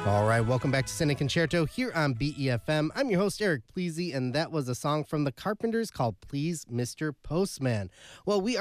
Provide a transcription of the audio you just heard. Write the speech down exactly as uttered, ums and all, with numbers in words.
All right, welcome back to Cine Concerto here on B E F M. I'm your host, Eric Pleasy, and that was a song from the Carpenters called Please, Mister Postman. Well, we